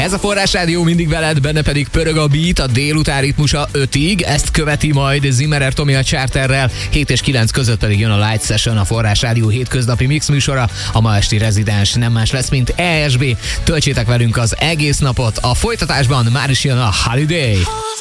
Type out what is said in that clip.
Ez a Forrás Rádió mindig veled, benne pedig pörög a beat, a délután ritmusa 5-ig, ezt követi majd Zimmerer Tomi a Charterrel, 7 és 9 között pedig jön a Light Session, a Forrás Rádió hétköznapi mix műsora, a ma esti rezidens nem más lesz, mint ESB. Töltsétek velünk az egész napot, a folytatásban már is jön a Holiday.